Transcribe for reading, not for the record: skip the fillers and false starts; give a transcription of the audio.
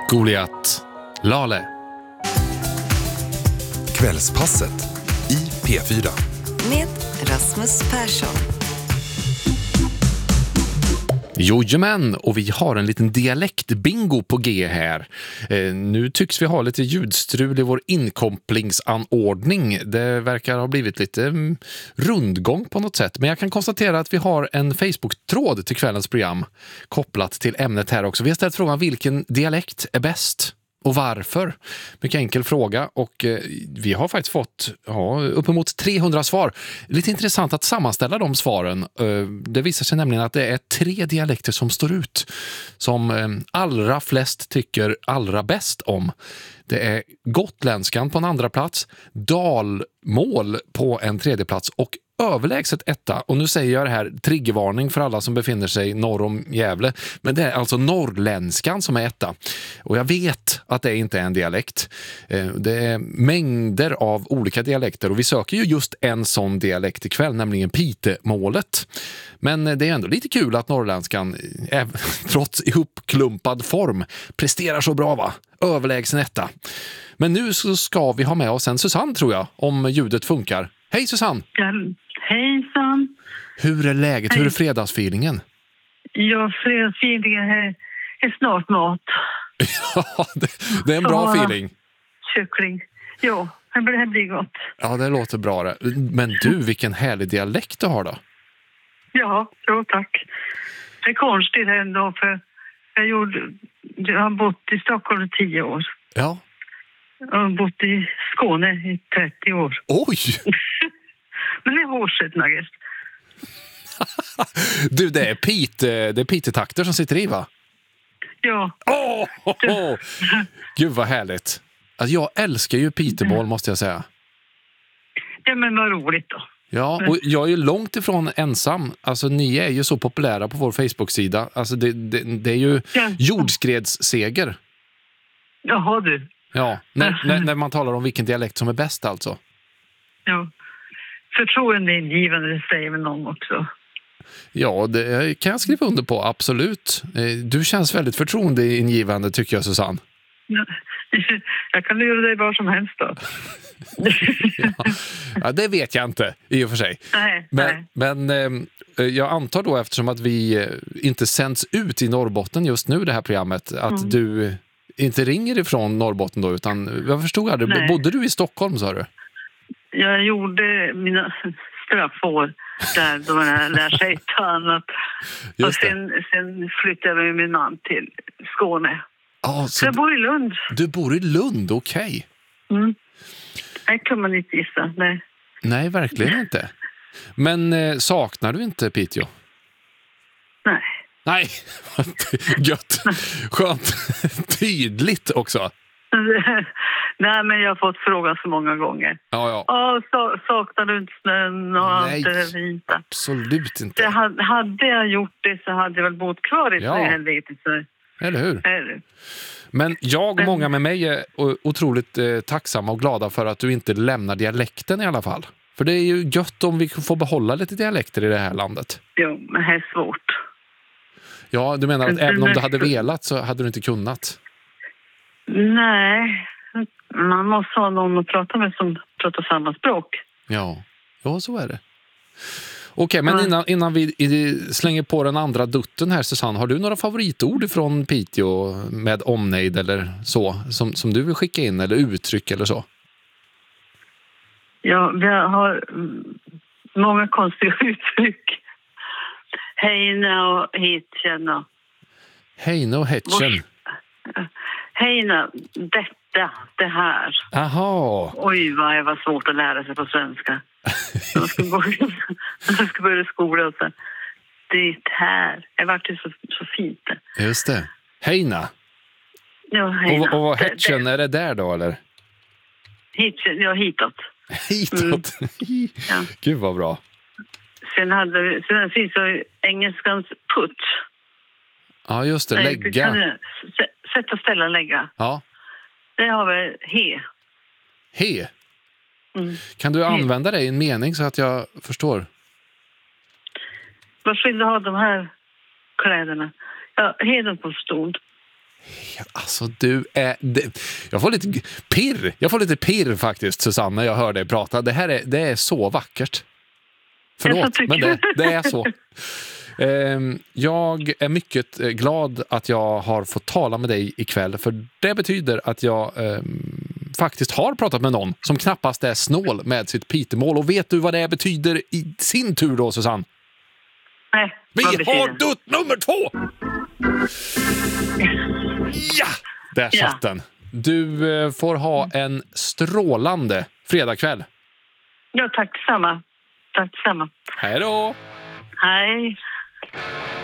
Goliat, Lale. Kvällspasset i P4. Med Rasmus Persson. Jojomän, och vi har en liten dialektbingo på G här. Nu tycks vi ha lite ljudstrul i vår inkopplingsanordning. Det verkar ha blivit lite rundgång på något sätt. Men jag kan konstatera att vi har en Facebook-tråd till kvällens program kopplat till ämnet här också. Vi har ställt frågan vilken dialekt är bäst? Och varför? Mycket enkel fråga, och vi har faktiskt fått uppemot 300 svar. Lite intressant att sammanställa de svaren. Det visar sig nämligen att det är 3 dialekter som står ut, som allra flest tycker allra bäst om. Det är gotländskan på en andra plats, dalmål på en tredje plats och överlägset etta. Och nu säger jag det här, triggervarning för alla som befinner sig norr om Gävle. Men det är alltså norrländskan som är etta. Och jag vet att det inte är en dialekt. Det är mängder av olika dialekter. Och vi söker ju just en sån dialekt ikväll, nämligen pitemålet. Men det är ändå lite kul att norrländskan, trots ihopklumpad form, presterar så bra, va? Överlägsen etta. Men nu så ska vi ha med oss en Susanne, tror jag, om ljudet funkar. Hej Susanne! Hejsan! Hur är läget? Hej. Hur är fredagsfeelingen? Ja, fredagsfeelingen är snart mat. Ja, det är en bra feeling. Kyckling. Ja, det blir gott. Ja, det låter bra det. Men du, vilken härlig dialekt du har då. Ja, tack. Det är konstigt ändå, för jag har bott i Stockholm i 10 år. Ja. Jag har bott i Skåne i 30 år. Oj! Men det är hårset, Nagges. Du, det är pitetakter som sitter i, va? Ja. Gud vad härligt. Alltså, jag älskar ju pitemål, måste jag säga. Ja, men vad roligt då. Ja, och jag är ju långt ifrån ensam. Alltså, ni är ju så populära på vår Facebook-sida. Alltså, det är ju jordskredsseger. Jaha, du. Ja, när man talar om vilken dialekt som är bäst, alltså. Ja. Förtroendeingivande, det säger väl någon också. Ja, det kan jag skriva under på, absolut. Du känns väldigt förtroendeingivande, tycker jag, Susanne. Ja. Jag kan lura dig var som helst då. Ja, det vet jag inte, i och för sig. Men jag antar då, eftersom att vi inte sänds ut i Norrbotten just nu, det här programmet, att du inte ringer ifrån Norrbotten då, utan jag förstod aldrig. Bodde du i Stockholm, sa du? Jag gjorde mina straffår där då jag lär sig ta annat. Och sen flyttade jag med min man till Skåne. Så jag bor i Lund. Du bor i Lund, okej. Okay. Det kan man inte gissa, nej. Nej, verkligen inte. Men saknar du inte Piteå? Nej. Nej, gött. Skönt. Tydligt också. Nej, men jag har fått frågan så många gånger. Ja. Saknar du inte snön och allt det vita? Absolut inte. Hade jag gjort det så hade jag väl bott kvar i helvetet. Eller hur? Men jag och många med mig är otroligt tacksamma och glada för att du inte lämnar dialekten i alla fall. För det är ju gött om vi får behålla lite dialekter i det här landet. Jo, men det är svårt. Ja, du menar att även om du hade velat så hade du inte kunnat? Nej, man måste ha någon att prata med som pratar samma språk. Ja, så är det. Okej, men innan vi slänger på den andra dutten här, Susanne, har du några favoritord från Piteå med omnejd eller så, som du vill skicka in, eller uttryck eller så? Ja, vi har många konstiga uttryck. Heina och hitchen. Heina och hitchen. Heina, det här. Aha. Oj, vad det var svårt att lära sig på svenska. Jag ska börja skola och så. Det här. Det var ju så fint. Just det. Heina. Ja, heina. Och vad hitchen, är det där då, eller? Hitchen, ja, hitåt. Hitåt? Ja. Gud vad bra. Sen finns det engelskans put. Ja, just det. Lägga. Sätta, ställa, lägga. Ja. Det har vi he. He? Kan du använda det i en mening så att jag förstår? Vad vill du ha de här kläderna? Ja, heden på stol. Alltså du är... Jag får lite pirr faktiskt, Susanne, när jag hör dig prata. Det är så vackert. Förlåt, men det är så. Jag är mycket glad att jag har fått tala med dig ikväll, för det betyder att jag faktiskt har pratat med någon som knappast är snål med sitt pitemål. Och vet du vad det betyder i sin tur då, Susanne? Nej, vi har dutt nummer 2! Ja, där satt den. Du får ha en strålande fredagkväll. Ja, tack samma. Tack samma. Hej då! Hej.